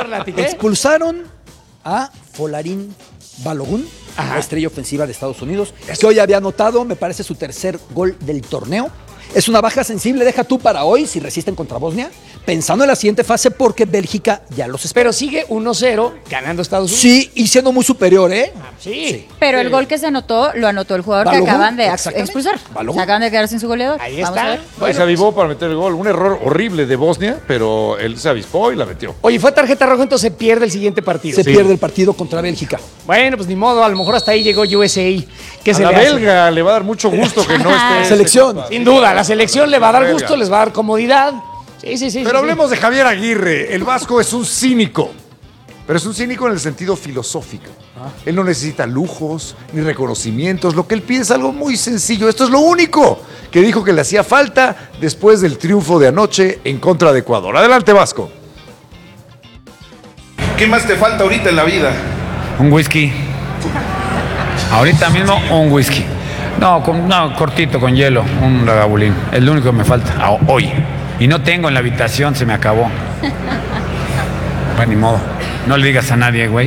señor Lati, ¿qué? Expulsaron a Folarin Balogun, la estrella ofensiva de Estados Unidos, que hoy había anotado, me parece, su tercer gol del torneo. Es una baja sensible, deja tú para hoy, si resisten contra Bosnia, pensando en la siguiente fase porque Bélgica ya los espera. Pero sigue 1-0 ganando Estados Unidos. Sí, y siendo muy superior, ¿eh? Sí. Pero el gol que se anotó, lo anotó el jugador Balogun, que acaban de exactamente. expulsar. Balogun. Se acaban de quedar sin su goleador. Ahí Vamos está. a ver. Pues se avivó para meter el gol. Un error horrible de Bosnia, pero él se avispó y la metió. Oye, fue tarjeta roja, entonces se pierde el siguiente partido. Se pierde el partido contra Bélgica. Bueno, pues ni modo, a lo mejor hasta ahí llegó USA. ¿Qué A se la le hace? belga le va a dar mucho gusto que no esté. Selección. Sin duda, a la selección le va a dar Belga. gusto, les va a dar comodidad. Sí. Pero hablemos de Javier Aguirre. El vasco es un cínico. Pero es un cínico en el sentido filosófico. Él no necesita lujos ni reconocimientos. Lo que él pide es algo muy sencillo. Esto es lo único que dijo que le hacía falta después del triunfo de anoche en contra de Ecuador. Adelante, Vasco. ¿Qué más te falta ahorita en la vida? Un whisky. Ahorita mismo un whisky. No, cortito, con hielo, un ragabulín. Es lo único que me falta hoy. Y no tengo en la habitación, se me acabó. Pues ni modo. No le digas a nadie, güey.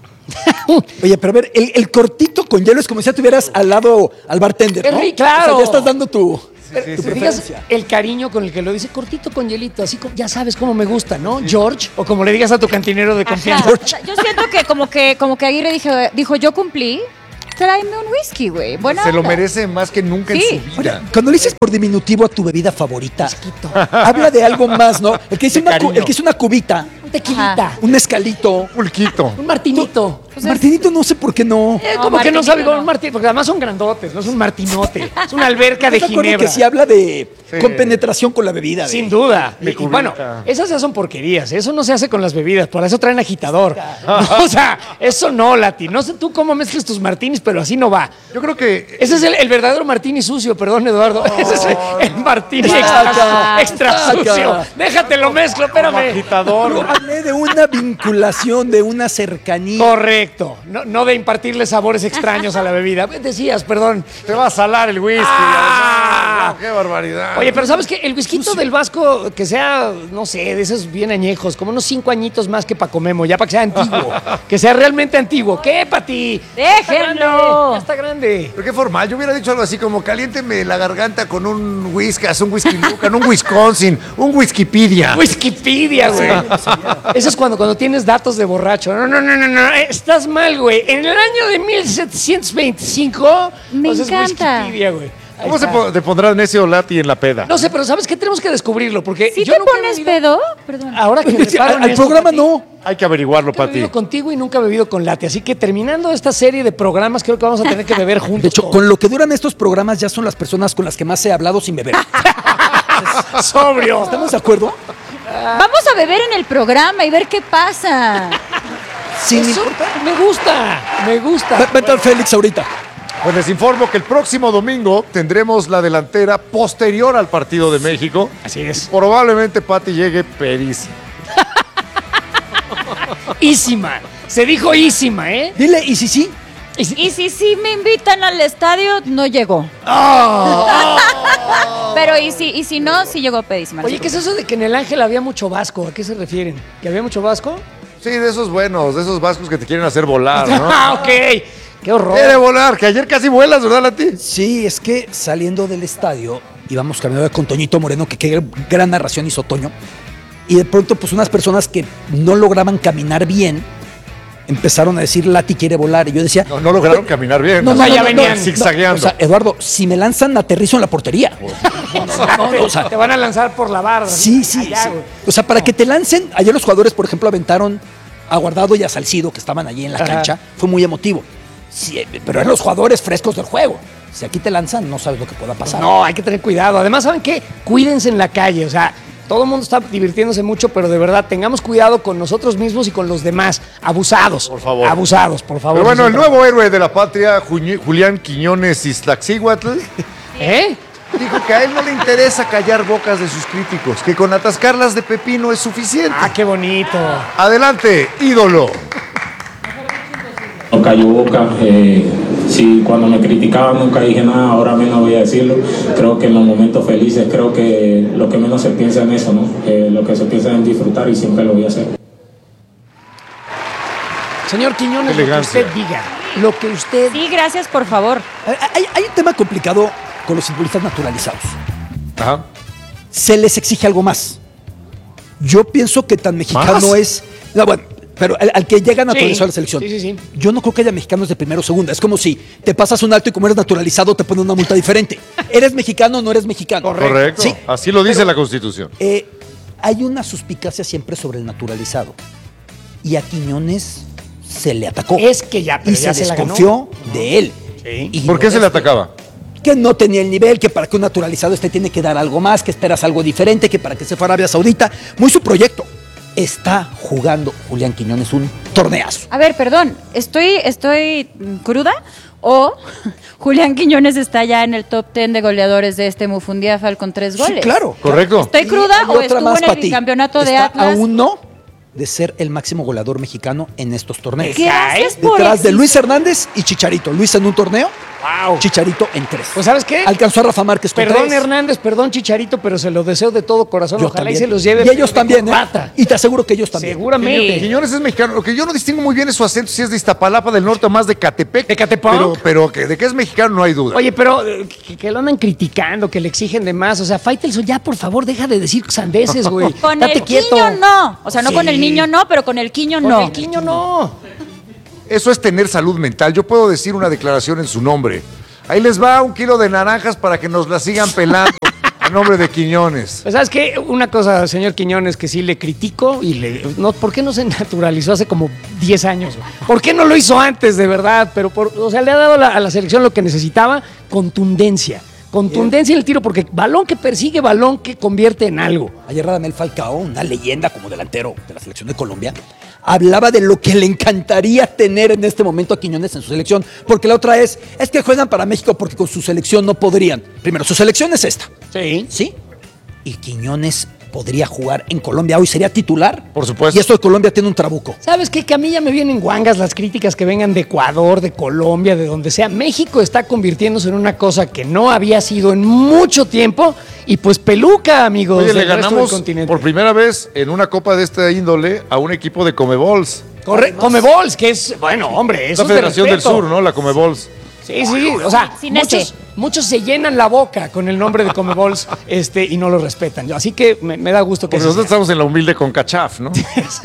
Oye, pero a ver, el cortito con hielo es como si ya tuvieras al lado al bartender, ¿no? Claro. O sea, ya estás dando tu Pero digas preferencia. el cariño con el que lo dice, cortito con hielito, así como, ya sabes cómo me gusta, ¿no? George, o como le digas a tu cantinero de confianza. Ajá. O sea, yo siento que como que Aguirre dijo, yo cumplí, tráeme un whisky, güey. Buena Se lo onda. merece más que nunca Sí. en su vida. Cuando le dices por diminutivo a tu bebida favorita, habla de algo más, ¿no? El que dice una cubita, Un tequilita, Ajá. un mezcalito, Pulquito. un martinito. Martinito, no sé por qué no. Como que no Martinito sabe con no. un martín, porque además son grandotes, no es un martinote, es una alberca de ¿Te acuerdas ginebra. que sí habla de Sí. compenetración con la bebida? de- Sin duda. De Y cubita. bueno, esas ya son porquerías. Eso no se hace con las bebidas. Por eso traen agitador. No, o sea, eso no, Lati. No sé tú cómo mezclas tus martinis, pero así no va. Yo creo que Ese es el verdadero martini sucio, perdón, Eduardo. Ese es el martini Saca, extra saca. sucio. Déjate lo mezclo, espérame. agitador. Hablé de una vinculación, de una cercanía. Correcto. No de impartirle sabores extraños a la bebida. Decías, perdón. te va a salar el whisky. Ah. además. No, qué barbaridad. Oye, pero ¿sabes qué? El whisky del Vasco, que sea, no sé, de esos bien añejos, como unos 5 añitos más que Paco Memo, ya para que sea antiguo. Que sea realmente antiguo. ¿Qué, Pati? ¡Déjenlo! Ya está grande. Pero qué formal. Yo hubiera dicho algo así como caliénteme la garganta con un whiskas, un whisky Lucan, un Wisconsin, un Wikipedia. Wikipedia, güey. Eso es cuando tienes datos de borracho. No. Estás mal, güey. En el año de 1725. Me pues, es encanta. Wikipedia, güey. Ahí ¿Cómo está. te pondrás necio Lati en la peda? No sé, pero ¿sabes qué? Tenemos que descubrirlo. Porque ¿Sí yo te nunca he pones bebido- pedo? Perdón. Ahora que preparo Al programa no. Hay que averiguarlo, Nunca he Pati. bebido contigo y nunca he bebido con Lati. Así que terminando esta serie de programas, creo que vamos a tener que beber juntos. De hecho, con lo que duran estos programas ya son las personas con las que más he hablado sin beber. sobrio. ¿Estamos de acuerdo? Vamos a beber en el programa y ver qué pasa. Sin Eso importar. me gusta, me gusta. Va a entrar Félix ahorita. Pues les informo que el próximo domingo tendremos la delantera posterior al partido de México. Así es. Probablemente Pati llegue peris. Ísima. Se dijo ísima, ¿eh? Dile, ¿y si sí? Y si sí me invitan al estadio, no llegó. Pero y si no, sí llegó pedísima. Oye, ¿qué es eso de que en el Ángel había mucho vasco? ¿A qué se refieren? ¿Que había mucho vasco? Sí, de esos buenos, de esos vascos que te quieren hacer volar, ¿no? Ah, ok. Qué horror. Quiere volar, que ayer casi vuelas, ¿verdad, Lati? Sí, es que saliendo del estadio íbamos caminando con Toñito Moreno, que qué gran narración hizo Toño. Y de pronto, pues unas personas que no lograban caminar bien empezaron a decir, Lati quiere volar. Y yo decía, No lograron caminar bien. No, o sea, ya venían zigzagueando. O sea, Eduardo, si me lanzan, aterrizo en la portería. O sea, Te van a lanzar por la barra. sí, Allá, sí. güey. O sea, para que te lancen, ayer los jugadores, por ejemplo, aventaron a Guardado y a Salcido, que estaban allí en la Ajá. cancha. Fue muy emotivo. Sí, pero eran los jugadores frescos del juego. Si aquí te lanzan, no sabes lo que pueda pasar. No, hay que tener cuidado. Además, ¿saben qué? Cuídense en la calle. O sea, todo el mundo está divirtiéndose mucho, pero de verdad, tengamos cuidado con nosotros mismos y con los demás. Abusados. Por favor. Abusados, por favor. Pero bueno, el Siempre. nuevo héroe de la patria, Julián Quiñones Iztaccíhuatl, ¿Eh? dijo que a él no le interesa callar bocas de sus críticos, que con atascarlas de pepino es suficiente. Ah, qué bonito. Adelante, ídolo. No cayó boca. Sí, cuando me criticaban nunca dije nada, ahora menos voy a decirlo. Creo que en los momentos felices, creo que lo que menos se piensa en eso, ¿no? Lo que se piensa es en disfrutar y siempre lo voy a hacer. Señor Quiñones, lo que Elegancia. usted diga. Lo que usted... Sí, gracias, por favor. Hay un tema complicado con los futbolistas naturalizados. Ajá. Se les exige algo más. Yo pienso que tan mexicano ¿Más? es... No, bueno, pero al que llega naturalizado a la selección. Sí. Yo no creo que haya mexicanos de primera o segunda. Es como si te pasas un alto y como eres naturalizado te ponen una multa diferente. ¿Eres mexicano o no eres mexicano? Correcto. Sí. Así lo dice la Constitución. Hay una suspicacia siempre sobre el naturalizado. Y a Quiñones se le atacó. Es que ya, pero y ya se se la ganó. desconfió de él. Sí. Y ¿Por qué se le atacaba? Que no tenía el nivel, que para que un naturalizado tiene que dar algo más, que esperas algo diferente, que para que se fuera a Arabia Saudita. Muy su proyecto. Está jugando Julián Quiñones un torneazo. A ver, perdón, ¿estoy cruda? ¿O Julián Quiñones está ya en el top 10 de goleadores de este Mufundiafal con 3 goles? Sí, claro. Correcto. ¿Estoy cruda Y hay o otra estuvo más en para el ti. campeonato de Está Atlas? a uno de ser el máximo goleador mexicano en estos torneos. Gracias por Detrás de eso. Luis Hernández y Chicharito. Luis en un torneo, Wow. Chicharito en 3. Pues ¿sabes qué? Alcanzó a Rafa Márquez con Perdón 3. Hernández, perdón Chicharito, pero se lo deseo de todo corazón. Yo Ojalá también. y se los lleve. Y ellos de también, corbata. Y te aseguro que ellos también. Seguramente. Quiñones es mexicano. Lo que yo no distingo muy bien es su acento, si es de Iztapalapa del norte o más de Catepec. ¿De Catepec? Pero que de que es mexicano no hay duda. Oye, pero que lo andan criticando, que le exigen de más. O sea, Faitelson, ya por favor, deja de decir sandeces, güey. Con Date el quieto. Quiño no. O sea, no Sí. con el niño no, pero con el Quiño Con no. el Quiño no. Eso es tener salud mental. Yo puedo decir una declaración en su nombre. Ahí les va 1 kilo de naranjas para que nos la sigan pelando a nombre de Quiñones. Pues, ¿sabes qué? Una cosa, señor Quiñones, que sí le critico y no, ¿por qué no se naturalizó hace como 10 años? Güey? ¿Por qué no lo hizo antes, de verdad? Pero, o sea, le ha dado a la selección lo que necesitaba, contundencia. Contundencia en el tiro, porque balón que persigue, balón que convierte en algo. Ayer Radamel Falcao, una leyenda como delantero de la selección de Colombia, hablaba de lo que le encantaría tener en este momento a Quiñones en su selección, porque la otra es que juegan para México porque con su selección no podrían. Primero, su selección es esta, Sí. ¿sí? Y Quiñones podría jugar en Colombia, hoy sería titular. Por supuesto. Y esto de Colombia tiene un trabuco. ¿Sabes qué? Que a mí ya me vienen guangas las críticas que vengan de Ecuador, de Colombia, de donde sea. México está convirtiéndose en una cosa que no había sido en mucho tiempo y pues peluca, amigos. Oye, le del resto del ganamos continente. por primera vez en una copa de esta índole a un equipo de Comebols. Comebols, que es, bueno, hombre, Es eso la es de Federación del respeto. Sur, ¿no? La Comebols. Sí, o sea, Sin ese. muchos se llenan la boca con el nombre de Comebols y no lo respetan. Así que me da gusto que Porque así nosotros sea. estamos en la humilde CONCACHAF, ¿no?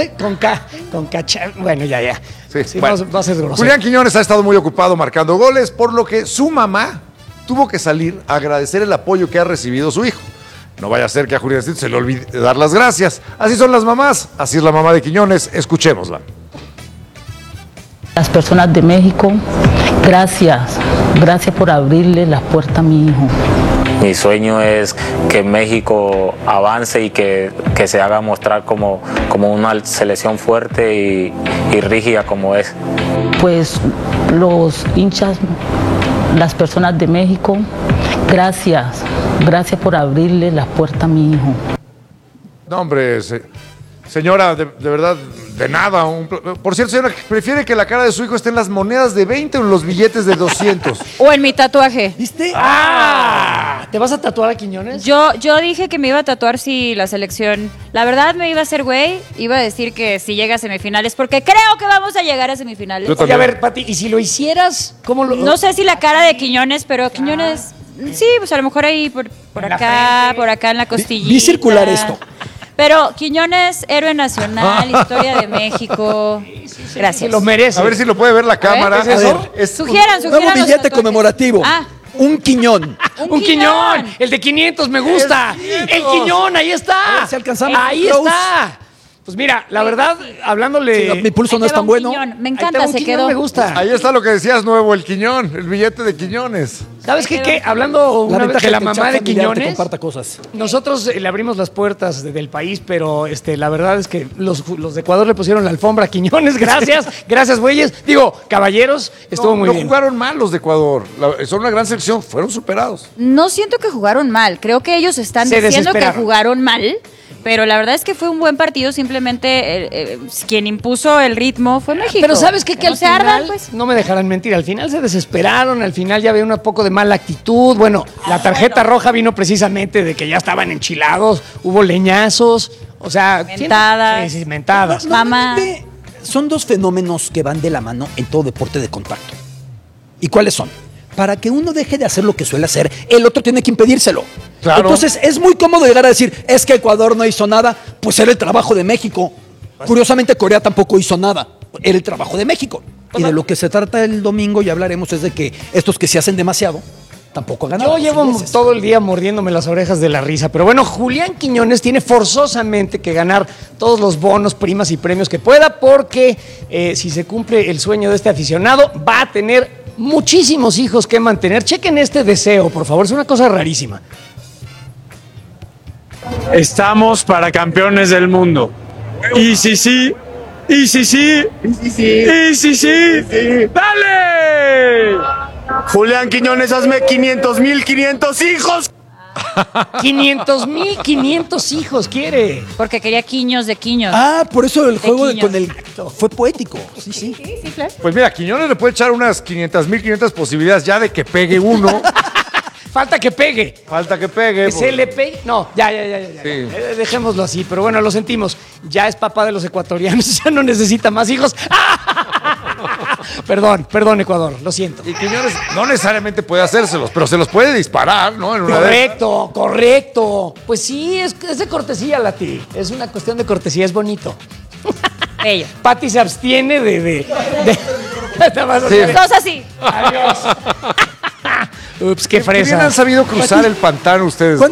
con cacha. Bueno, ya. Sí, bueno. va a ser grosero. Julián Quiñones ha estado muy ocupado marcando goles, por lo que su mamá tuvo que salir a agradecer el apoyo que ha recibido su hijo. No vaya a ser que a Julián se le olvide dar las gracias. Así son las mamás, así es la mamá de Quiñones. Escuchémosla. Las personas de México, gracias por abrirle la puerta a mi hijo. Mi sueño es que México avance y que se haga mostrar como una selección fuerte y rígida como es. Pues los hinchas, las personas de México, gracias por abrirle la puerta a mi hijo. No, hombre, señora, de verdad, de nada. Por cierto, señora, ¿prefiere que la cara de su hijo esté en las monedas de 20 o en los billetes de 200? O en mi tatuaje. ¿Viste? ¿Te vas a tatuar a Quiñones? Yo dije que me iba a tatuar si la selección, la verdad me iba a hacer güey, iba a decir que si llega a semifinales, porque creo que vamos a llegar a semifinales. Yo Oye, a ver, Pati, ¿y si lo hicieras, cómo lo...? No sé si la cara de Quiñones, pero Quiñones, sí, pues a lo mejor ahí por En la acá, frente. por acá en la costillita. Vi circular esto. Pero Quiñones, héroe nacional, historia de México. Gracias. Se lo merece. A ver si lo puede ver la cámara. ¿es eso? A ver, Sugieran Nuevo los billete tatuajes. conmemorativo. Ah, Un Quiñón. ¡Un Quiñón! El de 500 me gusta. El Quiñón, ahí A está. ver si alcanzamos. Ahí Close. está. Pues mira, la verdad, hablándole... Sí, mi pulso ahí no es te va tan un bueno. Quiñón. Me Ahí está, encanta, un se Quiñón quedó. me gusta. Ahí está lo que decías nuevo, el Quiñón, el billete de Quiñones. ¿Sabes qué? Hablando La una vez ventaja de la que el mamá chat de familiar te Quiñones, comparta cosas. nosotros le abrimos las puertas del país, pero la verdad es que los de Ecuador le pusieron la alfombra a Quiñones. Gracias, güeyes. Digo, caballeros, estuvo muy no bien. jugaron mal los de Ecuador. Son una gran selección, fueron superados. No siento que jugaron mal. Creo que ellos están Se diciendo que desesperaron. jugaron mal. Pero la verdad es que fue un buen partido. Simplemente quien impuso el ritmo fue México. Pero ¿sabes qué? Que no al se final, ardan, pues. no me dejarán mentir, al final se desesperaron, al final ya había un poco de mala actitud. Bueno, la tarjeta roja vino precisamente de que ya estaban enchilados, hubo leñazos, o sea... Mentadas. Sí, mentadas. Mamá. Normalmente, son dos fenómenos que van de la mano en todo deporte de contacto. ¿Y cuáles son? Para que uno deje de hacer lo que suele hacer, el otro tiene que impedírselo. Claro. Entonces es muy cómodo llegar a decir, es que Ecuador no hizo nada, pues era el trabajo de México. Curiosamente, Corea tampoco hizo nada, era el trabajo de México. Y de lo que se trata el domingo, ya hablaremos, es de que estos que se hacen demasiado, tampoco ganan. Yo llevo todo el día mordiéndome las orejas de la risa, pero bueno, Julián Quiñones tiene forzosamente que ganar todos los bonos, primas y premios que pueda, porque si se cumple el sueño de este aficionado, va a tener muchísimos hijos que mantener. Chequen este deseo, por favor, es una cosa rarísima. Estamos para campeones del mundo. Y sí, sí, y sí, sí, y sí, sí, ¡dale! Julián Quiñones, hazme 500,500 hijos. 500,500 hijos quiere. Porque quería quiños de quiños. Ah, por eso el juego Quiños. con el fue poético. Sí, sí. Sí, claro. Pues mira, Quiñones le puede echar unas 500,500 posibilidades ya de que pegue uno. Falta que pegue. Falta que pegue. Que se le pegue. No, ya. Sí. Dejémoslo así, pero bueno, lo sentimos. Ya es papá de los ecuatorianos, ya no necesita más hijos. Perdón, Ecuador, lo siento. Y Quiñones no necesariamente puede hacérselos, pero se los puede disparar, ¿no? En una Correcto. Pues sí, es de cortesía, Lati. Es una cuestión de cortesía, es bonito. Bello. Pati se abstiene de... Todos así. Adiós. Ups, qué Qué bien fresa. han sabido cruzar el pantano ustedes.